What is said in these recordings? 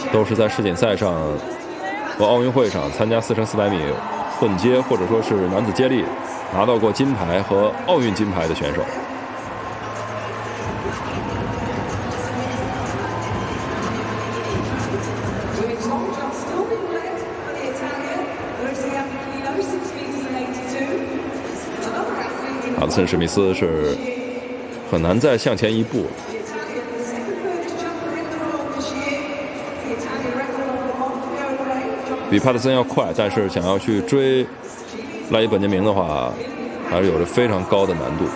都是在世锦赛上和奥运会上参加4乘400米混接或者说是男子接力拿到过金牌和奥运金牌的选手。阿德森·史密斯是很难再向前一步，比帕特森要快，但是想要去追莱伊·本杰明的话，还是有着非常高的难度。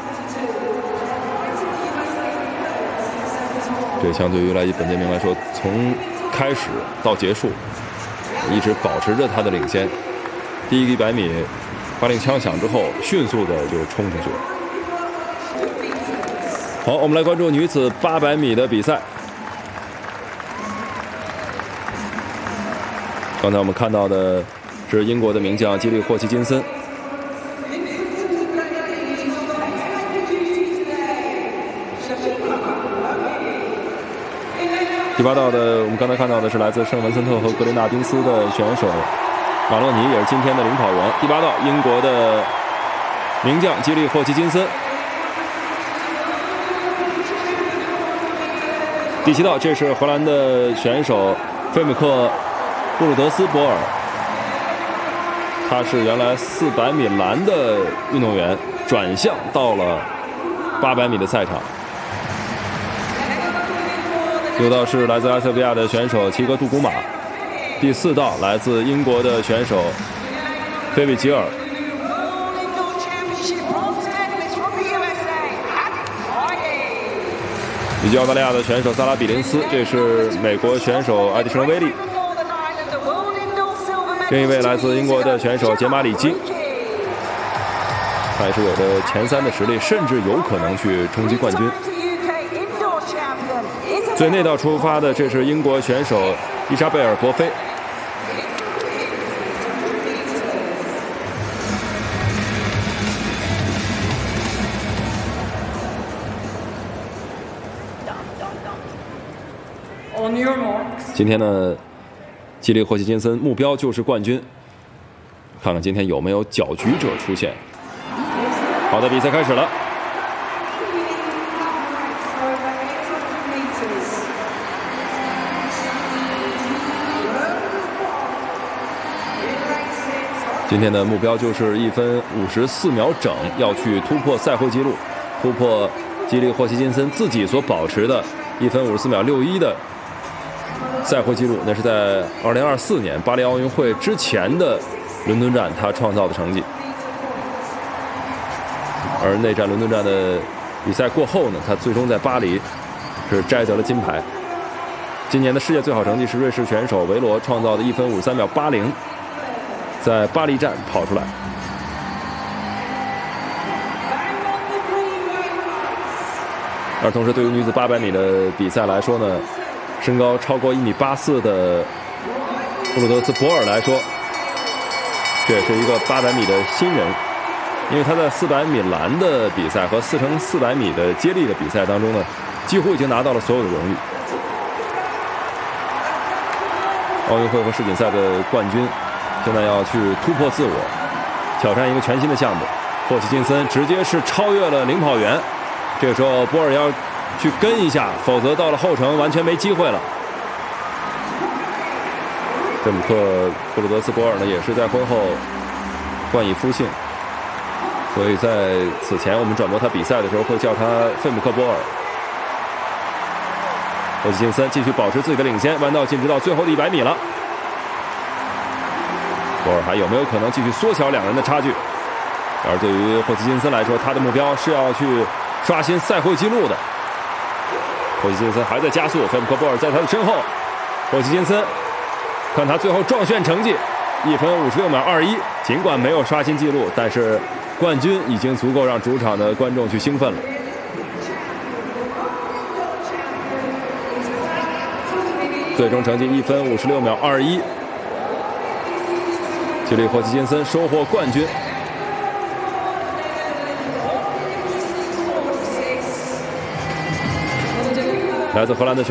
这相对于莱伊·本杰明来说，从开始到结束一直保持着他的领先。第一个100米发令枪响之后，迅速的就冲出去了。好，我们来关注女子800米的比赛。刚才我们看到的是英国的名将基利·霍奇金森。第8道的我们刚才看到的是来自圣文森特和格雷纳丁斯的选手马洛尼，也是今天的领跑员。第8道英国的名将基利·霍奇金森。第7道，这是荷兰的选手费姆克·布鲁德斯博尔，他是原来400米栏的运动员，转向到了800米的赛场。6道是来自埃塞俄比亚的选手齐格杜古马。第4道来自英国的选手菲比吉尔。以及澳大利亚的选手萨拉比林斯，这是美国选手艾迪生威利。另一位来自英国的选手杰马里基，他也是有着前3的实力，甚至有可能去冲击冠军。最内道出发的，这是英国选手伊莎贝尔·博菲。今天呢，基利·霍奇金森目标就是冠军，看看今天有没有搅局者出现。好的，比赛开始了。今天的目标就是1分54秒整，要去突破赛会纪录，突破基利·霍奇金森自己所保持的1分54秒61的赛会纪录，那是在2024年巴黎奥运会之前的伦敦站他创造的成绩。而那站伦敦站的比赛过后呢，他最终在巴黎是摘得了金牌。今年的世界最好成绩是瑞士选手维罗创造的1分53秒80，在巴黎站跑出来。而同时，对于女子800米的比赛来说呢，身高超过1.84米的布鲁德斯博尔来说，这也是一个800米的新人，因为他在400米栏的比赛和4乘400米的接力的比赛当中呢，几乎已经拿到了所有的荣誉。奥运会和世锦赛的冠军，现在要去突破自我，挑战一个全新的项目。霍奇金森直接是超越了领跑员，这个时候波尔要去跟一下，否则到了后程完全没机会了。费姆克·布鲁德斯博尔呢，也是在婚后冠以夫姓，所以在此前我们转播他比赛的时候会叫他费姆克波尔。霍奇金森继续保持自己的领先，弯道进直到最后的100米了。波尔还有没有可能继续缩小2人的差距？而对于霍奇金森来说，他的目标是要去刷新赛会纪录的。霍奇金森还在加速，费姆克波尔在他的身后。霍奇金森看他最后撞线成绩1分56秒21，尽管没有刷新纪录，但是冠军已经足够让主场的观众去兴奋了。最终成绩1分56秒21，基利·霍奇金森收获冠军。来自荷兰的选手